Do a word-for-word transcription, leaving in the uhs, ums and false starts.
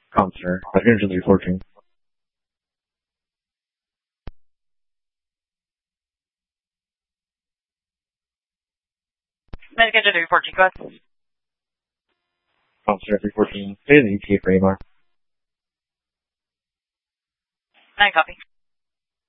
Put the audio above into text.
Counselor, I can three fourteen. Medic three fourteen, go ahead. Counselor three fourteen, stay in the E T A for A M R. Nine copy.